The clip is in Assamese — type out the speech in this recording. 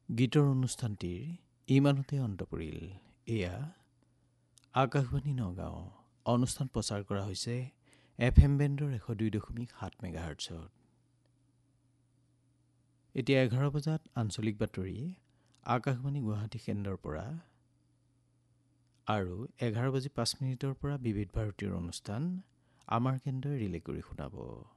গীতৰ অনুষ্ঠানটিৰ ইমানতে অন্ত পৰিল। এয়া আকাশবাণী নগাঁও। অনুষ্ঠান প্ৰচাৰ কৰা হৈছে FM বেণ্ডৰ 102.7 মেগাহাৰ্টছত। এতিয়া 11 বজাত আঞ্চলিক বাতৰি আকাশবাণী গুৱাহাটী কেন্দ্ৰৰ পৰা আৰু 11:05 পৰা বিবিধ ভাৰতীয়ৰ অনুষ্ঠান আমাৰ কেন্দ্ৰই ৰিলে কৰি শুনাব।